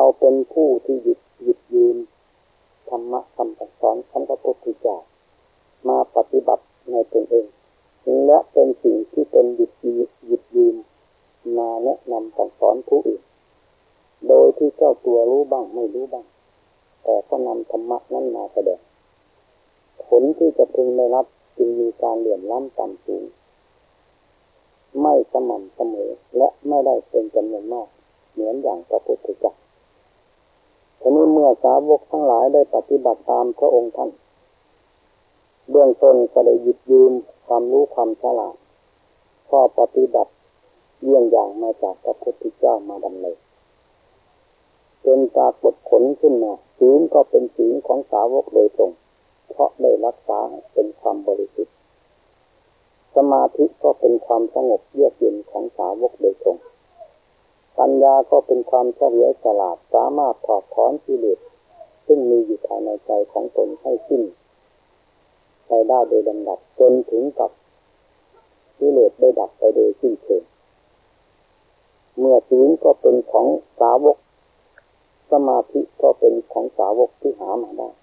เราเป็นผู้ที่หยิบยืมธรรมะคำสอนของพระพุทธเจ้ามาปฏิบัติในตนเองและเป็นสิ่งที่ตนหยิบยืมมาแนะนำสั่งสอนผู้อื่นโดยที่เจ้าตัวรู้บ้างไม่รู้บ้างแต่ก็นำธรรมะนั้นมาแสดงผลที่จะพึงได้รับจึงมีการเหลื่อมล้ำต่ำสูงไม่สม่ำเสมอและไม่ได้เป็นจำนวนมากเหมือนอย่างพระพุทธเจ้าทีนี้เมื่อสาวกทั้งหลายได้ปฏิบัติตามพระองค์ท่านเบื้องต้นก็ได้หยิบยืมความรู้ความฉลาดข้อปฏิบัติเยี่ยงอย่างมาจากพระพุทธเจ้ามาดำเนินจนปรากฏผลขึ้นมาศีลก็เป็นศีลของสาวกโดยตรงเพราะได้รักษาเป็นความบริสุทธิ์สมาธิก็เป็นความสงบเยือกเย็นของสาวกโดยตรงปัญญาก็เป็นความเฉลียวฉลาดสามารถถอดถอนกิเลสซึ่งมีอยู่ภายในใจของตนให้สิ้นไปได้โดยลำดับจนถึงกับกิเลสได้ดับไปโดยสิ้นเชิงเมื่อศีลก็เป็นของสาวกสมาธิก็เป็นของสาวกที่หามาได้